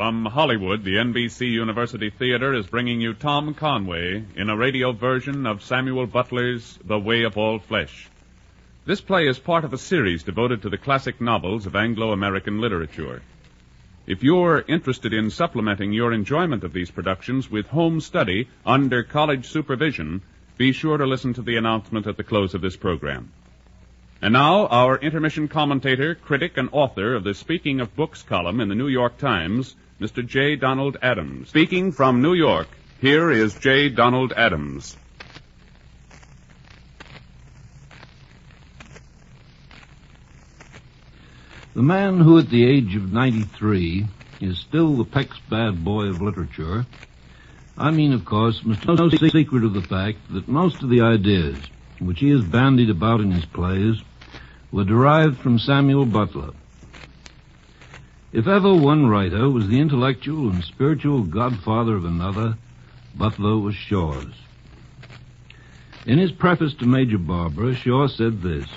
From Hollywood, the NBC University Theater is bringing you Tom Conway in a radio version of Samuel Butler's The Way of All Flesh. This play is part of a series devoted to the classic novels of Anglo-American literature. If you're interested in supplementing your enjoyment of these productions with home study under college supervision, be sure to listen to the announcement at the close of this program. And now, our intermission commentator, critic, and author of the Speaking of Books column in the New York Times, Mr. J. Donald Adams. Speaking from New York, here is J. Donald Adams. The man who at the age of 93 is still the Peck's bad boy of literature, I mean, of course, must know no secret of the fact that most of the ideas which he has bandied about in his plays were derived from Samuel Butler. If ever one writer was the intellectual and spiritual godfather of another, Butler was Shaw's. In his preface to Major Barbara, Shaw said this: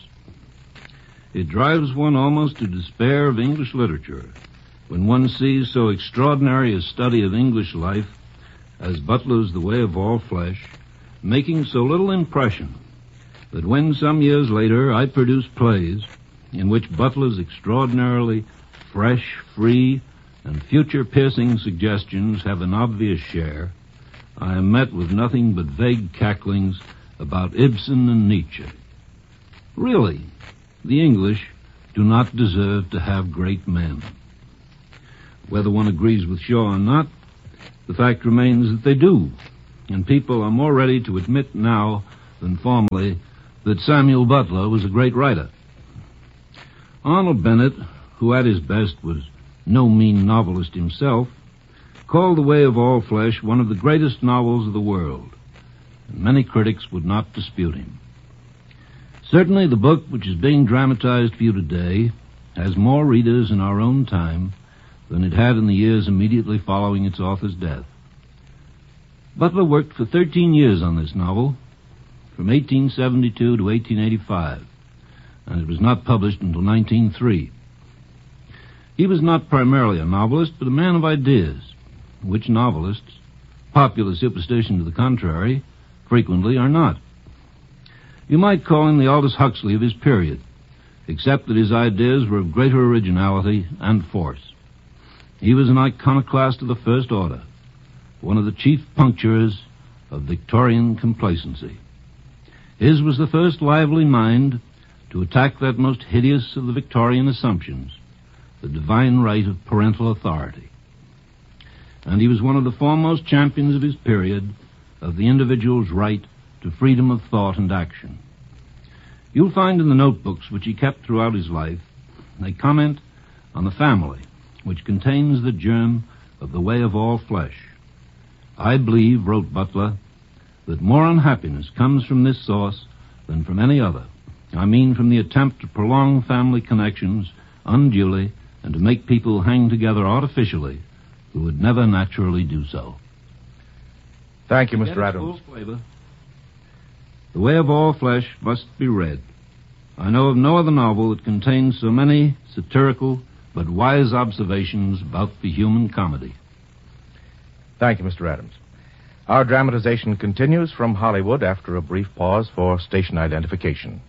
"It drives one almost to despair of English literature when one sees so extraordinary a study of English life as Butler's The Way of All Flesh, making so little impression that when some years later I produce plays in which Butler's extraordinarily fresh, free, and future-piercing suggestions have an obvious share, I am met with nothing but vague cacklings about Ibsen and Nietzsche. Really, the English do not deserve to have great men." Whether one agrees with Shaw or not, the fact remains that they do, and people are more ready to admit now than formerly that Samuel Butler was a great writer. Arnold Bennett, who at his best was no mean novelist himself, called The Way of All Flesh one of the greatest novels of the world, and many critics would not dispute him. Certainly the book which is being dramatized for you today has more readers in our own time than it had in the years immediately following its author's death. Butler worked for 13 years on this novel, from 1872 to 1885, and it was not published until 1903. He was not primarily a novelist, but a man of ideas, which novelists, popular superstition to the contrary, frequently are not. You might call him the Aldous Huxley of his period, except that his ideas were of greater originality and force. He was an iconoclast of the first order, one of the chief puncturers of Victorian complacency. His was the first lively mind to attack that most hideous of the Victorian assumptions, the divine right of parental authority. And he was one of the foremost champions of his period of the individual's right to freedom of thought and action. You'll find in the notebooks which he kept throughout his life a comment on the family, which contains the germ of The Way of All Flesh. "I believe," wrote Butler, "that more unhappiness comes from this source than from any other. I mean from the attempt to prolong family connections unduly and to make people hang together artificially who would never naturally do so." Thank you, Mr. Adams. The Way of All Flesh must be read. I know of no other novel that contains so many satirical but wise observations about the human comedy. Thank you, Mr. Adams. Our dramatization continues from Hollywood after a brief pause for station identification.